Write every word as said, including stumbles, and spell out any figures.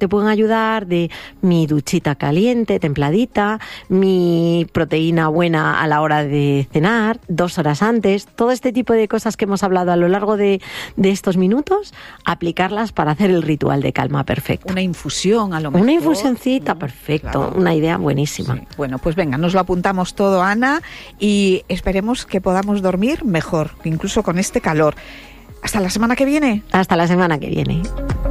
te pueden ayudar, de mi duchita caliente, templadita, mi proteína buena a la hora de cenar, dos horas antes, todo este tipo de cosas que hemos hablado a lo largo de, de estos minutos, aplicarlas para hacer el ritual de calma perfecto. Una infusión a lo mejor. Una infusioncita, perfecto, claro. Una idea buenísima. Sí. Bueno, pues venga, nos lo apuntamos todo, Ana, y esperemos que podamos dormir mejor, incluso con este calor. Hasta la semana que viene. Hasta la semana que viene.